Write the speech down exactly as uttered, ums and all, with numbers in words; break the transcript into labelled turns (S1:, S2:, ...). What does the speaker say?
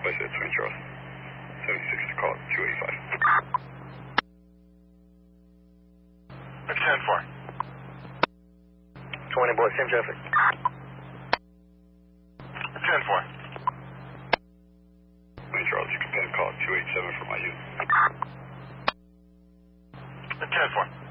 S1: I said Twin Charles. seventy-six to call two eighty-five.
S2: It's ten four.
S3: twenty boy, same traffic.
S2: It's ten four.
S1: Twin Charles, you can then call two eighty-seven for my youth.
S2: It's ten four.